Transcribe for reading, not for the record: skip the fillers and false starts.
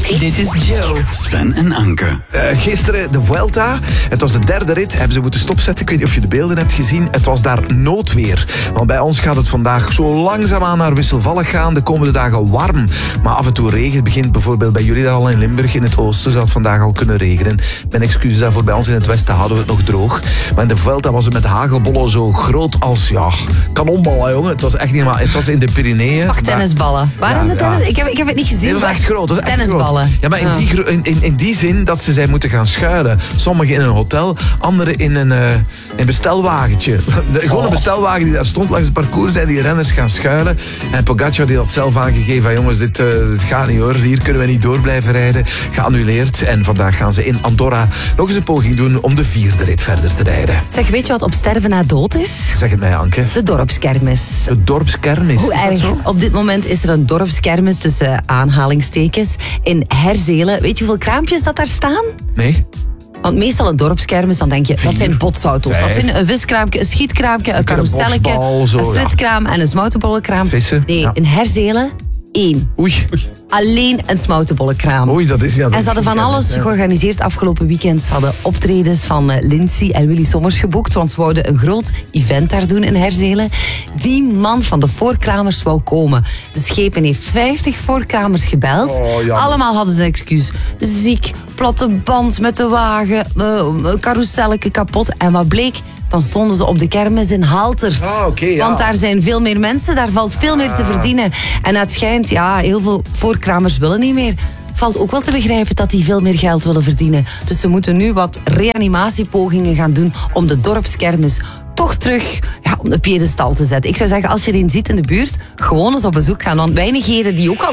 Dit is Joe, Sven en Anke. Gisteren de Vuelta. Het was de derde rit. Hebben ze moeten stopzetten. Ik weet niet of je de beelden hebt gezien. Het was daar noodweer. Want bij ons gaat het vandaag zo langzaamaan naar wisselvallig gaan. De komende dagen warm. Maar af en toe regen. Het begint bijvoorbeeld bij jullie daar al in Limburg. In het oosten zou het vandaag al kunnen regenen. Mijn excuses daarvoor. Bij ons in het westen hadden we het nog droog. Maar in de Vuelta was het met hagelbollen zo groot als kanonballen, jongen. Het was echt niet maar. Het was in de Pyreneeën. Ach, tennisballen. Waren het tennis? Ik heb het niet gezien. Nee, dat was echt groot. Dat was echt tennisballen. groot. Ja, maar in die zin dat ze zijn moeten gaan schuilen. Sommigen in een hotel, anderen in een bestelwagentje. Gewoon een bestelwagen die daar stond langs het parcours. Zijn die renners gaan schuilen. En Pogacar die had zelf aangegeven van jongens, dit gaat niet hoor. Hier kunnen we niet door blijven rijden. Geannuleerd. En vandaag gaan ze in Andorra nog eens een poging doen om de vierde rit verder te rijden. Zeg, weet je wat op sterven na dood is? Zeg het mij, Anke. De dorpskermis. De dorpskermis. Hoe erg? Op dit moment is er een dorpskermis tussen aanhalingstekens in Herzelen. Weet je hoeveel kraampjes dat daar staan? Nee. Want meestal een dorpskermis, dan denk je, dat zijn botsauto's. 5. Dat zijn een viskraampje, een schietkraampje, een carouselletje, een fritkraam en een smoutenbollenkraam. Vissen. Nee, in Herzelen 1. Oei. Alleen een smoutenbollenkraam. Oei, dat is ja. En ze hadden van alles georganiseerd afgelopen weekend. Ze hadden optredens van Lindsay en Willy Sommers geboekt, want ze wouden een groot event daar doen in Herzelen. Die man van de voorkramers wou komen. De schepen heeft 50 voorkramers gebeld. Allemaal hadden ze een excuus. Ziek, platte band met de wagen, carouselletje kapot. En wat bleek? Dan stonden ze op de kermis in Haltert. Want daar zijn veel meer mensen, daar valt veel meer te verdienen. En het schijnt, heel veel voorkramers willen niet meer. Valt ook wel te begrijpen dat die veel meer geld willen verdienen. Dus ze moeten nu wat reanimatiepogingen gaan doen om de dorpskermis toch terug op de piedestal te zetten. Ik zou zeggen, als je die ziet in de buurt, gewoon eens op bezoek gaan. Want wij negeren die ook al